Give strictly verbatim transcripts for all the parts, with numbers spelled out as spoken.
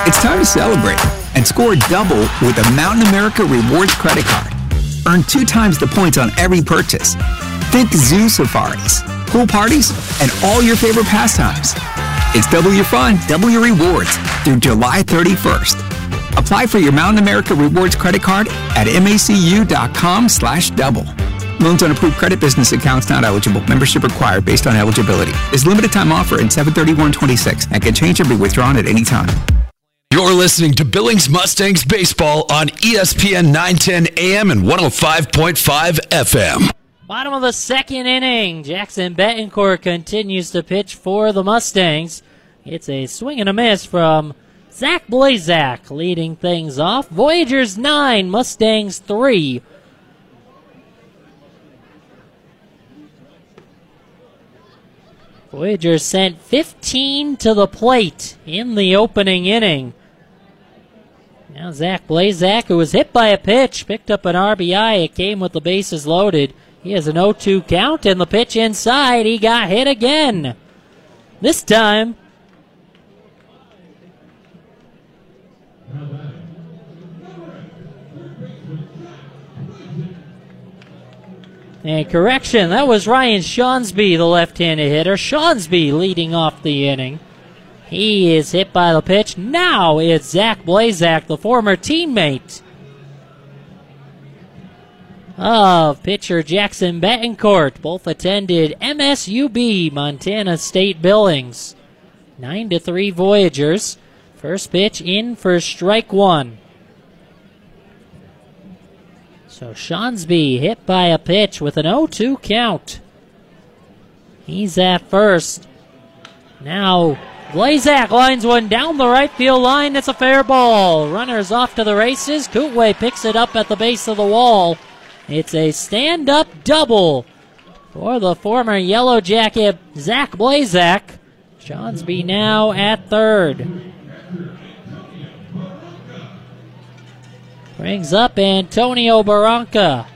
It's time to celebrate and score double with a Mountain America Rewards credit card. Earn two times the points on every purchase. Think zoo safaris, pool parties, and all your favorite pastimes. It's double your fun, double your rewards through July thirty-first. Apply for your Mountain America Rewards credit card at macu.com slash double. Loans on approved credit business accounts not eligible. Membership required based on eligibility. This limited time offer in seven thirty-one twenty-six and can change and be withdrawn at any time. You're listening to Billings Mustangs Baseball on E S P N nine ten A M and one oh five point five F M. Bottom of the second inning. Jackson Betancourt continues to pitch for the Mustangs. It's a swing and a miss from Zach Blazak leading things off. Voyagers nine, Mustangs three. Voyagers sent fifteen to the plate in the opening inning. Now Zach Blazak, who was hit by a pitch, picked up an R B I. It came with the bases loaded. He has an oh two count, and the pitch inside. He got hit again. This time, and correction, that was Ryan Shawnsby, the left-handed hitter. Shawnsby leading off the inning. He is hit by the pitch. Now it's Zach Blazak, the former teammate of pitcher Jackson Betancourt. Both attended M S U B, Montana State Billings. nine to three Voyagers. First pitch in for strike one. So Shawnsby hit by a pitch with an oh two count. He's at first. Now Blazak lines one down the right field line. It's a fair ball. Runners off to the races. Kootway picks it up at the base of the wall. It's a stand-up double for the former Yellow Jacket Zach Blazak. Shawnsby now at third. Brings up Antonio Barranca.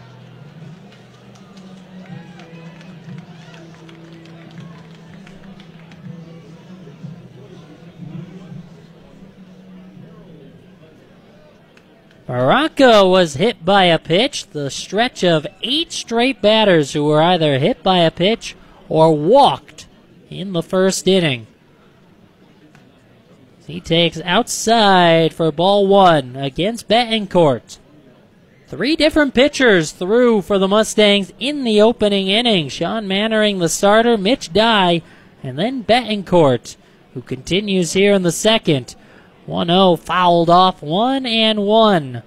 Barranca was hit by a pitch. The stretch of eight straight batters who were either hit by a pitch or walked in the first inning. He takes outside for ball one against Betancourt. Three different pitchers threw for the Mustangs in the opening inning. Sean Mannering, the starter, Mitch Dye, and then Betancourt, who continues here in the second. one oh fouled off, one and one.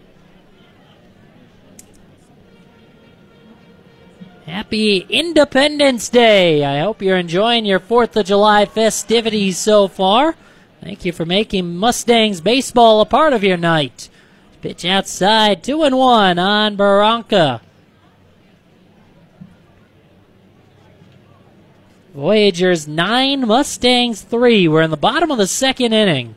Happy Independence Day. I hope you're enjoying your fourth of July festivities so far. Thank you for making Mustangs baseball a part of your night. Pitch outside, two and one on Barranca. Voyagers nine, Mustangs three. We're in the bottom of the second inning.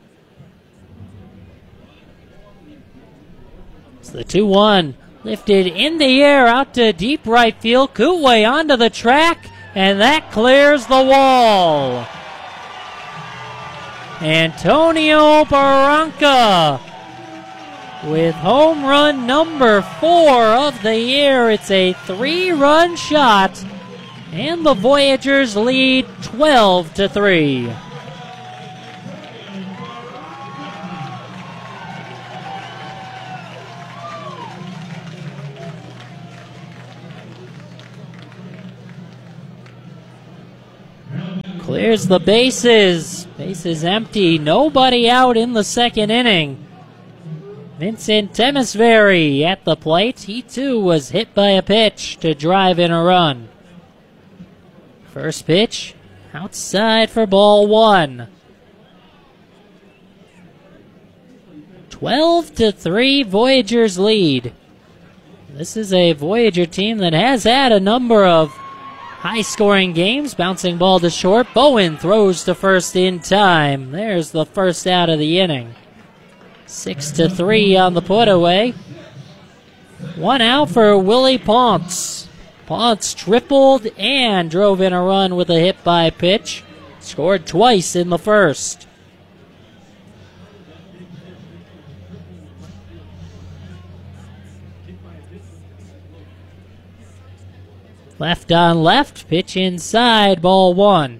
It's the two one. Lifted in the air out to deep right field. Kootway onto the track, and that clears the wall. Antonio Barranca with home run number four of the year. It's a three-run shot, and the Voyagers lead twelve to three. Clears the bases. Bases empty. Nobody out in the second inning. Vincent Temesbury at the plate. He too was hit by a pitch to drive in a run. First pitch outside for ball one. twelve to three Voyagers lead. This is a Voyager team that has had a number of high-scoring games. Bouncing ball to short. Bowen throws to first in time. There's the first out of the inning. Six to three on the put-away. One out for Willie Ponce. Ponce tripled and drove in a run with a hit by pitch. Scored twice in the first. Left on left, pitch inside, ball one.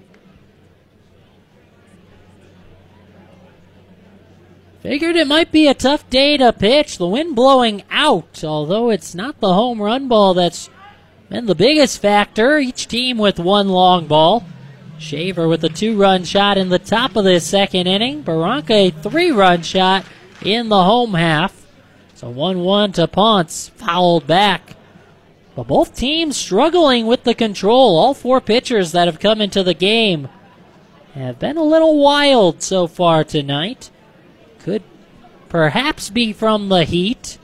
Figured it might be a tough day to pitch. The wind blowing out, although it's not the home run ball that's been the biggest factor. Each team with one long ball. Shaver with a two-run shot in the top of the second inning. Barranca a three-run shot in the home half. So one one to Ponce, fouled back. But both teams struggling with the control. All four pitchers that have come into the game have been a little wild so far tonight. Could perhaps be from the heat.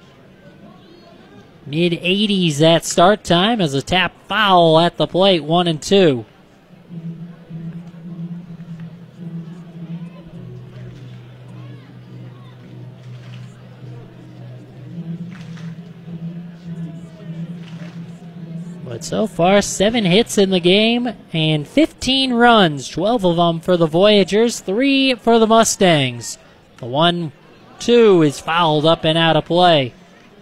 mid eighties at start time as a tap foul at the plate, one and two. But so far, seven hits in the game and fifteen runs, twelve of them for the Voyagers, three for the Mustangs. The one two is fouled up and out of play.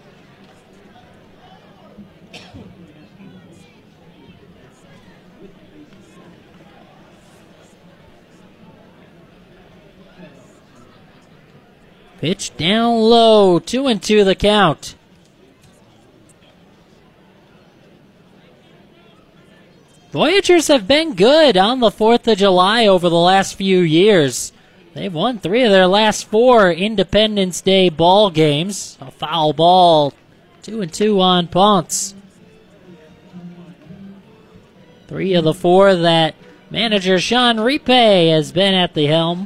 Pitch down low, two and two the count. Voyagers have been good on the fourth of July over the last few years. They've won three of their last four Independence Day ball games. A foul ball, two and two on Ponce. Three of the four that manager Sean Ripe has been at the helm.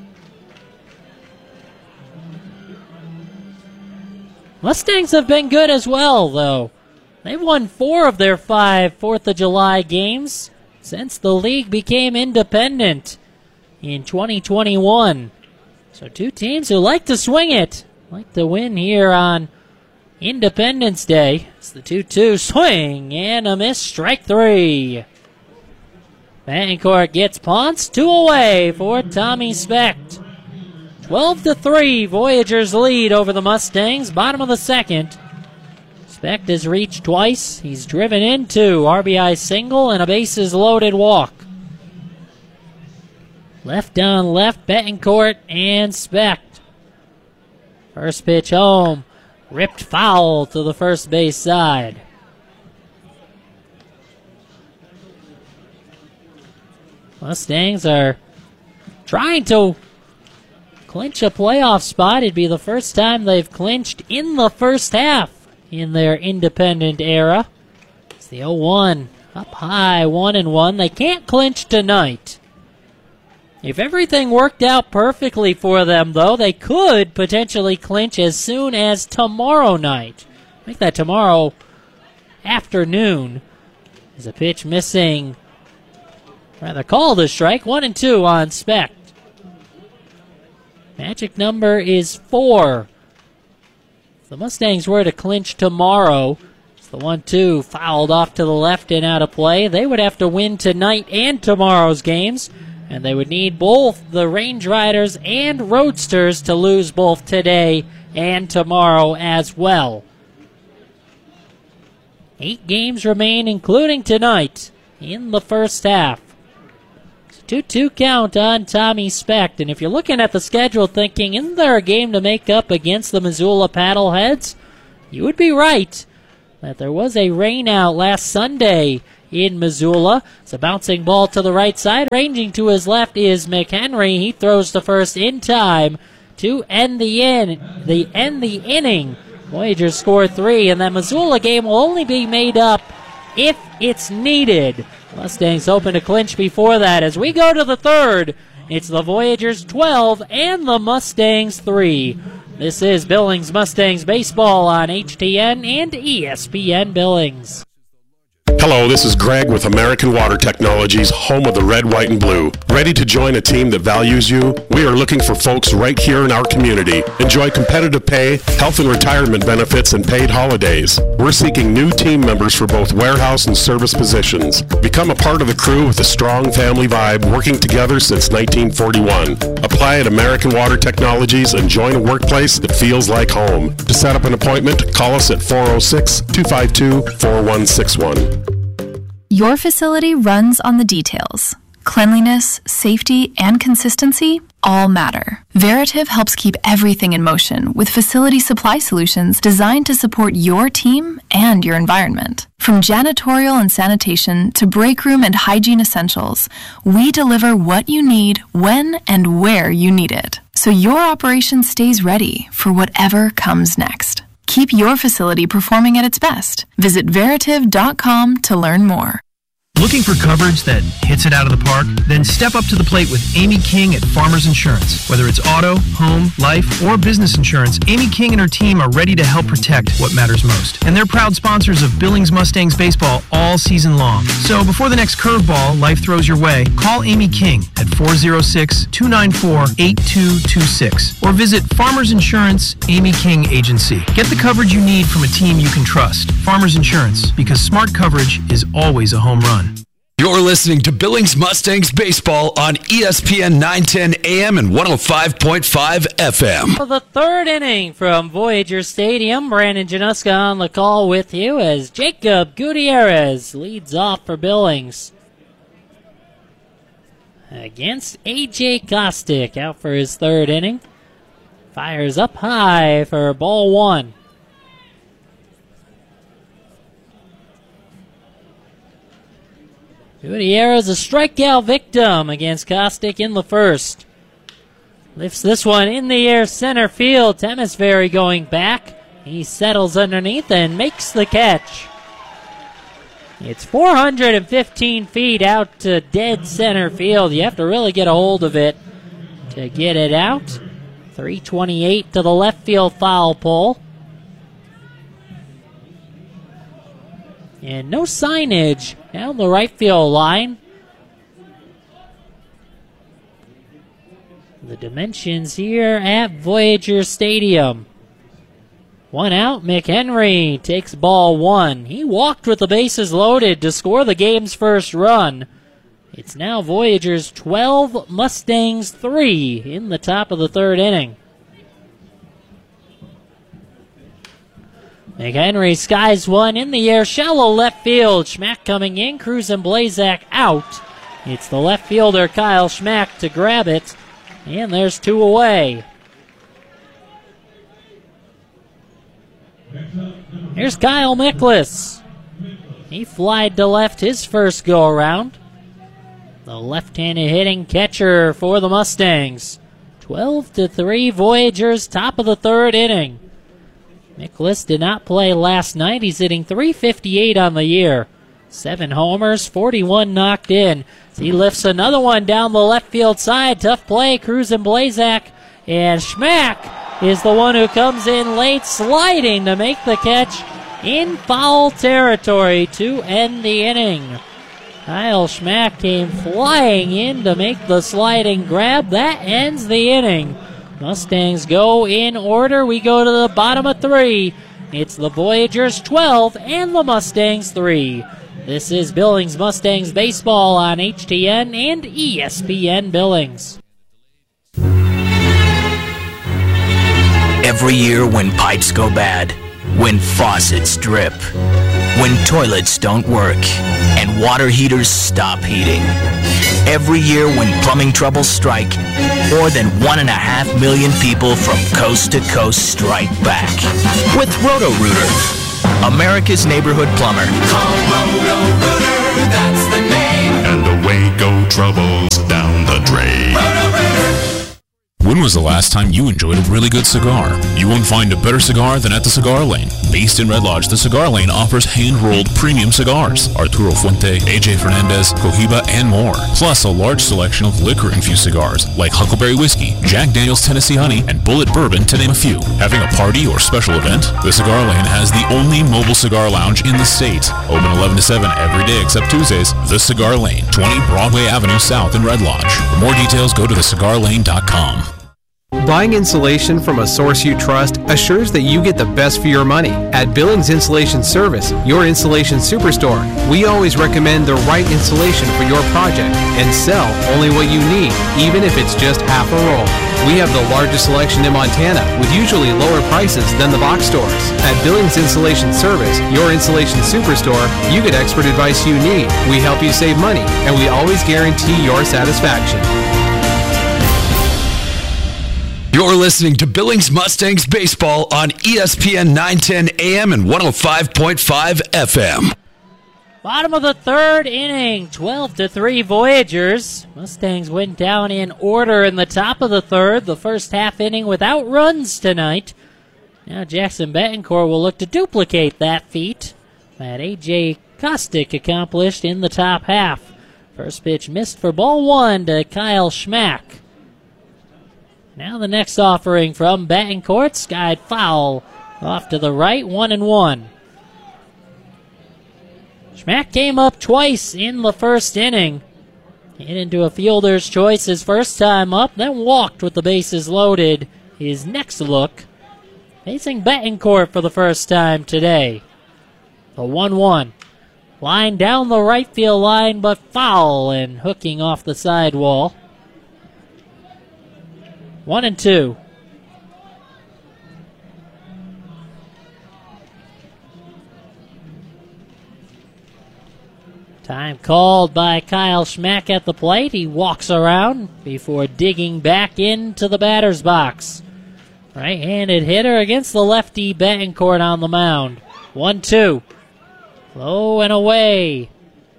Mustangs have been good as well, though. They've won four of their five fourth of July games since the league became independent in twenty twenty-one. So two teams who like to swing it, like to win here on Independence Day. It's the two two swing and a miss, strike three. Betancourt gets Ponce, two away for Tommy Specht. twelve to three, Voyagers lead over the Mustangs, bottom of the second. Specht has reached twice. He's driven into R B I single and a bases loaded walk. Left on left, Betancourt and Specht. First pitch home, ripped foul to the first base side. Mustangs are trying to clinch a playoff spot. It'd be the first time they've clinched in the first half in their independent era. It's the oh one, up high, one and one. They can't clinch tonight. If everything worked out perfectly for them, though, they could potentially clinch as soon as tomorrow night. Make that tomorrow afternoon. There's a pitch missing, rather called a strike, one and two on Specht. Magic number is four. If the Mustangs were to clinch tomorrow, it's the one two fouled off to the left and out of play. They would have to win tonight and tomorrow's games, and they would need both the Range Riders and Roadsters to lose both today and tomorrow as well. Eight games remain, including tonight, in the first half. two two count on Tommy Specht. And if you're looking at the schedule thinking, isn't there a game to make up against the Missoula Paddleheads? You would be right. That there was a rain out last Sunday in Missoula. It's a bouncing ball to the right side. Ranging to his left is McHenry. He throws to first in time to end the in the end the inning. Voyagers score three, and that Missoula game will only be made up if it's needed. Mustangs hoping to clinch before that. As we go to the third, it's the Voyagers twelve and the Mustangs three. This is Billings Mustangs baseball on H T N and E S P N Billings. Hello, this is Greg with American Water Technologies, home of the red, white, and blue. Ready to join a team that values you? We are looking for folks right here in our community. Enjoy competitive pay, health and retirement benefits, and paid holidays. We're seeking new team members for both warehouse and service positions. Become a part of the crew with a strong family vibe, working together since nineteen forty-one. Apply at American Water Technologies and join a workplace that feels like home. To set up an appointment, call us at four oh six, two five two, four one six one. Your facility runs on the details. Cleanliness, safety, and consistency all matter. Veritiv helps keep everything in motion with facility supply solutions designed to support your team and your environment. From janitorial and sanitation to break room and hygiene essentials, we deliver what you need when and where you need it, so your operation stays ready for whatever comes next. Keep your facility performing at its best. Visit Veritiv dot com to learn more. Looking for coverage that hits it out of the park? Then step up to the plate with Amy King at Farmers Insurance. Whether it's auto, home, life, or business insurance, Amy King and her team are ready to help protect what matters most. And they're proud sponsors of Billings Mustangs baseball all season long. So before the next curveball life throws your way, call Amy King at four oh six, two nine four, eight two two six or visit Farmers Insurance Amy King Agency. Get the coverage you need from a team you can trust. Farmers Insurance, because smart coverage is always a home run. You're listening to Billings Mustangs baseball on E S P N nine ten A M and one oh five point five F M. For the third inning from Voyager Stadium, Brandon Januska on the call with you as Jacob Gutierrez leads off for Billings against A J Kostick, out for his third inning. Fires up high for ball one. Gutierrez, a strikeout victim against Kostick in the first. Lifts this one in the air center field. Temesbury going back. He settles underneath and makes the catch. It's four hundred fifteen feet out to dead center field. You have to really get a hold of it to get it out. three twenty-eight to the left field foul pole. And no signage down the right field line. The dimensions here at Voyager Stadium. One out, McHenry takes ball one. He walked with the bases loaded to score the game's first run. It's now Voyager's twelve, Mustangs three in the top of the third inning. McHenry skies one in the air, shallow left field. Schmack coming in, Cruz and Blazak out. It's the left fielder, Kyle Schmack, to grab it. And there's two away. Here's Kyle Miklas. He flied to left his first go-around. The left-handed hitting catcher for the Mustangs. twelve to three, Voyagers, top of the third inning. Miklas did not play last night. He's hitting three fifty-eight on the year. Seven homers, forty-one knocked in. He lifts another one down the left field side. Tough play, Cruz and Blazak. And Schmack is the one who comes in late, sliding to make the catch in foul territory to end the inning. Kyle Schmack came flying in to make the sliding grab. That ends the inning. Mustangs go in order. We go to the bottom of three. It's the Voyagers twelve and the Mustangs three. This is Billings Mustangs baseball on H T N and E S P N Billings. Every year when pipes go bad, when faucets drip, when toilets don't work, and water heaters stop heating. Every year when plumbing troubles strike, more than one and a half million people from coast to coast strike back. With Roto-Rooter, America's neighborhood plumber. Call Roto-Rooter, that's the name. And away go troubles down the drain. Roto-Rooter. When was the last time you enjoyed a really good cigar? You won't find a better cigar than at the Cigar Lane. Based in Red Lodge, the Cigar Lane offers hand-rolled premium cigars. Arturo Fuente, A J Fernandez, Cohiba, and more. Plus a large selection of liquor-infused cigars like Huckleberry Whiskey, Jack Daniel's Tennessee Honey, and Bullet Bourbon, to name a few. Having a party or special event? The Cigar Lane has the only mobile cigar lounge in the state. Open eleven to seven every day except Tuesdays. The Cigar Lane, twenty Broadway Avenue South in Red Lodge. For more details, go to the cigar lane dot com. Buying insulation from a source you trust assures that you get the best for your money. At Billings Insulation Service, your insulation superstore, we always recommend the right insulation for your project and sell only what you need, even if it's just half a roll. We have the largest selection in Montana with usually lower prices than the box stores. At Billings Insulation Service, your insulation superstore, you get expert advice you need. We help you save money, and we always guarantee your satisfaction. You're listening to Billings Mustangs Baseball on E S P N nine ten A M and one oh five point five F M. Bottom of the third inning, twelve to three Voyagers. Mustangs went down in order in the top of the third, the first half inning without runs tonight. Now Jackson Betancourt will look to duplicate that feat that A J Kostick accomplished in the top half. First pitch missed for ball one to Kyle Schmack. Now the next offering from Betancourt, skied foul off to the right, one and one. Schmack came up twice in the first inning. Hit into a fielder's choice his first time up, then walked with the bases loaded his next look. Facing Betancourt for the first time today. The one one. Line down the right field line, but foul and hooking off the sidewall. One and two. Time called by Kyle Schmack at the plate. He walks around before digging back into the batter's box. Right-handed hitter against the lefty Betancourt on the mound. one two. Low and away.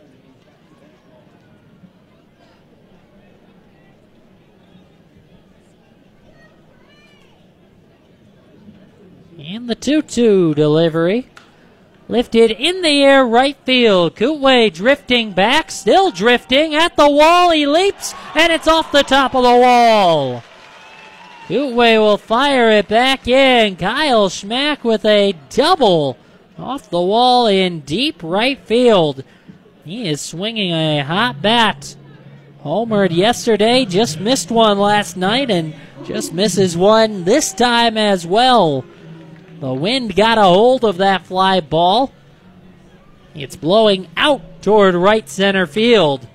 And the two two delivery. Lifted in the air, right field. Kootway drifting back, still drifting at the wall. He leaps, and it's off the top of the wall. Kootway will fire it back in. Kyle Schmack with a double off the wall in deep right field. He is swinging a hot bat. Homered yesterday, just missed one last night, and just misses one this time as well. The wind got a hold of that fly ball. It's blowing out toward right center field.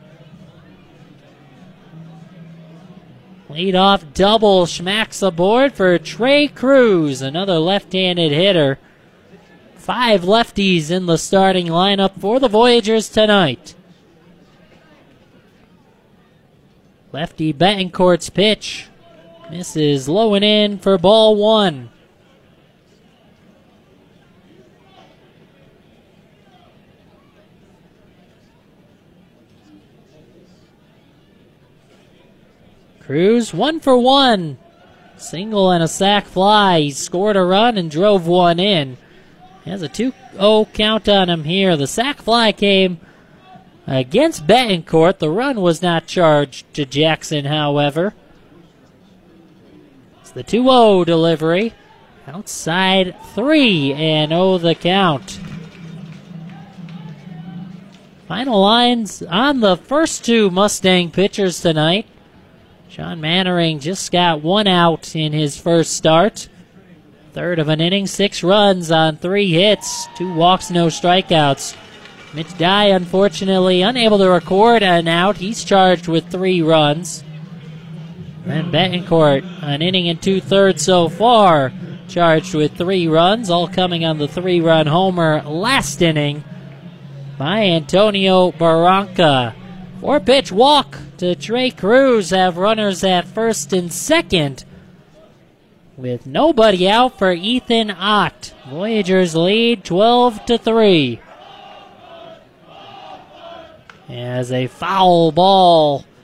Leadoff double, Schmack's aboard for Trey Cruz, another left-handed hitter. Five lefties in the starting lineup for the Voyagers tonight. Lefty Betancourt's pitch misses low and in for ball one. Cruz, one for one. Single and a sac fly. He scored a run and drove one in. Has a two oh count on him here. The sac fly came against Betancourt. The run was not charged to Jackson, however. It's the two oh delivery. Outside three and oh the count. Final lines on the first two Mustang pitchers tonight. Sean Mannering just got one out in his first start. Third of an inning, six runs on three hits, two walks, no strikeouts. Mitch Dye, unfortunately, unable to record an out. He's charged with three runs. Then Betancourt, an inning and two-thirds so far, charged with three runs, all coming on the three-run homer last inning by Antonio Barranca. Four-pitch walk to Trey Cruz, have runners at first and second with nobody out for Ethan Ott. Voyagers lead twelve to three. As a foul ball